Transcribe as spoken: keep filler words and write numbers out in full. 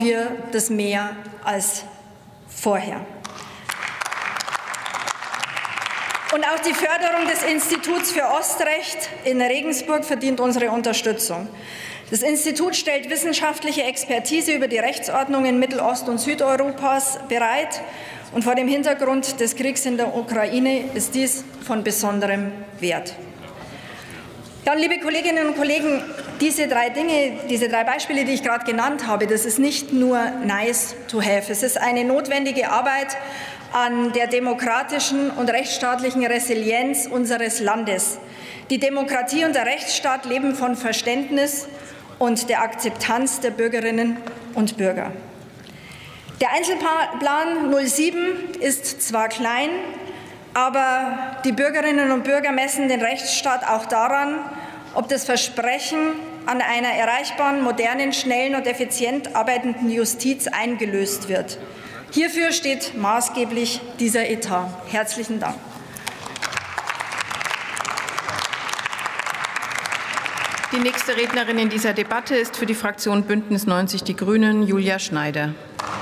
wir das mehr als vorher. Und auch die Förderung des Instituts für Ostrecht in Regensburg verdient unsere Unterstützung. Das Institut stellt wissenschaftliche Expertise über die Rechtsordnung in Mittelost- und Südeuropas bereit. Und vor dem Hintergrund des Kriegs in der Ukraine ist dies von besonderem Wert. Ja, und liebe Kolleginnen und Kollegen, diese drei Dinge, diese drei Beispiele, die ich gerade genannt habe, das ist nicht nur nice to have. Es ist eine notwendige Arbeit an der demokratischen und rechtsstaatlichen Resilienz unseres Landes. Die Demokratie und der Rechtsstaat leben von Verständnis und der Akzeptanz der Bürgerinnen und Bürger. Der Einzelplan null sieben ist zwar klein, aber die Bürgerinnen und Bürger messen den Rechtsstaat auch daran, ob das Versprechen an einer erreichbaren, modernen, schnellen und effizient arbeitenden Justiz eingelöst wird. Hierfür steht maßgeblich dieser Etat. Herzlichen Dank. Die nächste Rednerin in dieser Debatte ist für die Fraktion Bündnis neunzig Die Grünen Julia Schneider.